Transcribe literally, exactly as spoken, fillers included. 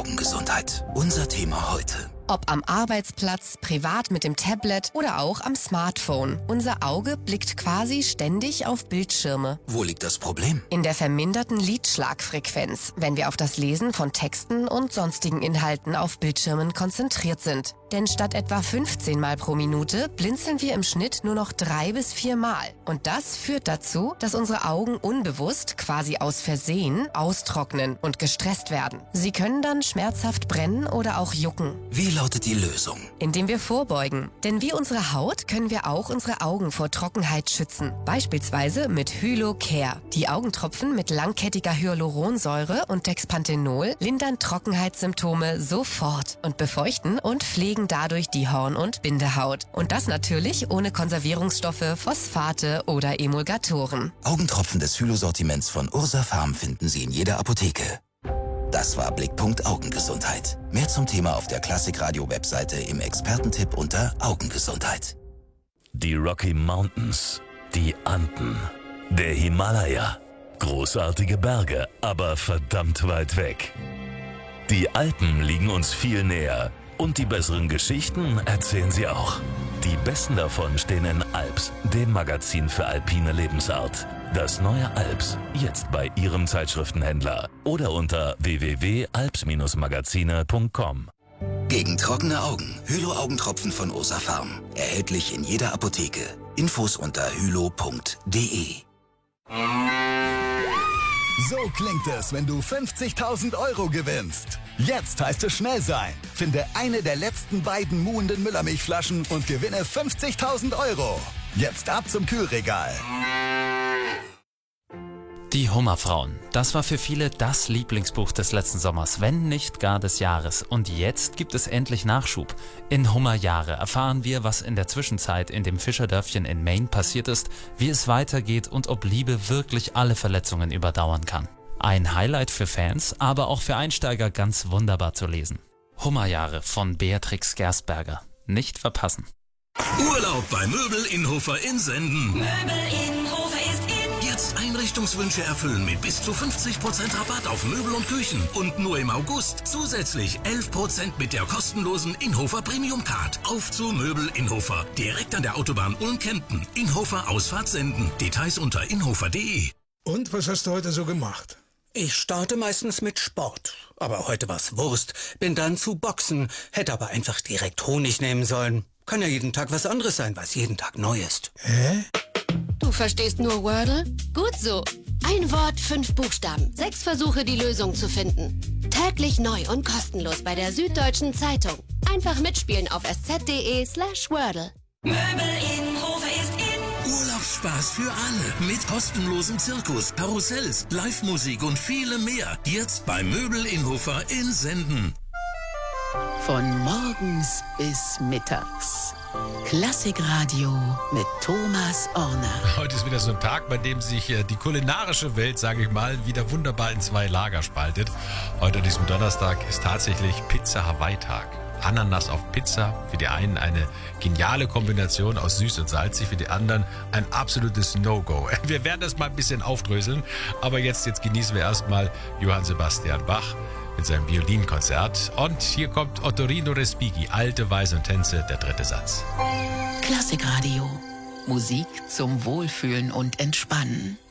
Augengesundheit. Unser Thema heute. Ob am Arbeitsplatz, privat mit dem Tablet oder auch am Smartphone. Unser Auge blickt quasi ständig auf Bildschirme. Wo liegt das Problem? In der verminderten Lidschlagfrequenz, wenn wir auf das Lesen von Texten und sonstigen Inhalten auf Bildschirmen konzentriert sind. Denn statt etwa fünfzehn Mal pro Minute blinzeln wir im Schnitt nur noch drei bis vier Mal. Und das führt dazu, dass unsere Augen unbewusst, quasi aus Versehen, austrocknen und gestresst werden. Sie können dann schmerzhaft brennen oder auch jucken. Wie lautet die Lösung? Indem wir vorbeugen. Denn wie unsere Haut können wir auch unsere Augen vor Trockenheit schützen. Beispielsweise mit Hylo-Care. Die Augentropfen mit langkettiger Hyaluronsäure und Dexpanthenol lindern Trockenheitssymptome sofort und befeuchten und pflegen dadurch die Horn- und Bindehaut. Und das natürlich ohne Konservierungsstoffe, Phosphate oder Emulgatoren. Augentropfen des Hylo-Sortiments von Ursa Pharm finden Sie in jeder Apotheke. Das war Blickpunkt Augengesundheit. Mehr zum Thema auf der Klassikradio-Webseite im Expertentipp unter Augengesundheit. Die Rocky Mountains, die Anden, der Himalaya. Großartige Berge, aber verdammt weit weg. Die Alpen liegen uns viel näher. Und die besseren Geschichten erzählen sie auch. Die besten davon stehen in Alps, dem Magazin für alpine Lebensart. Das neue Alps, jetzt bei Ihrem Zeitschriftenhändler oder unter w w w punkt alps magazine punkt com. Gegen trockene Augen. Hylo-Augentropfen von Ursa Pharm. Erhältlich in jeder Apotheke. Infos unter hylo punkt de. So klingt es, wenn du fünfzigtausend Euro gewinnst. Jetzt heißt es schnell sein. Finde eine der letzten beiden muhenden Müllermilchflaschen und gewinne fünfzigtausend Euro. Jetzt ab zum Kühlregal. Die Hummerfrauen. Das war für viele das Lieblingsbuch des letzten Sommers, wenn nicht gar des Jahres. Und jetzt gibt es endlich Nachschub. In Hummerjahre erfahren wir, was in der Zwischenzeit in dem Fischerdörfchen in Maine passiert ist, wie es weitergeht und ob Liebe wirklich alle Verletzungen überdauern kann. Ein Highlight für Fans, aber auch für Einsteiger ganz wunderbar zu lesen. Hummerjahre von Beatrix Gerstberger. Nicht verpassen. Urlaub bei Möbel Innhofer in Senden. Möbel Innhofer ist in. Jetzt Einrichtungswünsche erfüllen mit bis zu fünfzig Prozent Rabatt auf Möbel und Küchen. Und nur im August zusätzlich elf Prozent mit der kostenlosen Innhofer Premium Card. Auf zu Möbel Innhofer. Direkt an der Autobahn Ulm-Kempten. Innhofer Ausfahrt Senden. Details unter innhofer punkt de. Und was hast du heute so gemacht? Ich starte meistens mit Sport. Aber heute war's Wurst. Bin dann zu Boxen. Hätte aber einfach direkt Honig nehmen sollen. Kann ja jeden Tag was anderes sein, was jeden Tag neu ist. Hä? Du verstehst nur Wordle? Gut so. Ein Wort, fünf Buchstaben. Sechs Versuche, die Lösung zu finden. Täglich neu und kostenlos bei der Süddeutschen Zeitung. Einfach mitspielen auf sz.de slash Wordle. Möbel Innhofer ist in. Urlaubsspaß für alle. Mit kostenlosem Zirkus, Karussells, Live-Musik und viele mehr. Jetzt bei Möbel Innhofer in Senden. Von morgens bis mittags. Klassikradio mit Thomas Orner. Heute ist wieder so ein Tag, bei dem sich die kulinarische Welt, sage ich mal, wieder wunderbar in zwei Lager spaltet. Heute an diesem Donnerstag ist tatsächlich Pizza-Hawaii-Tag. Ananas auf Pizza, für die einen eine geniale Kombination aus süß und salzig, für die anderen ein absolutes No-Go. Wir werden das mal ein bisschen aufdröseln, aber jetzt, jetzt genießen wir erstmal Johann Sebastian Bach mit seinem Violinkonzert. Und hier kommt Ottorino Respighi, Alte Weise und Tänze, der dritte Satz. Klassikradio. Musik zum Wohlfühlen und Entspannen.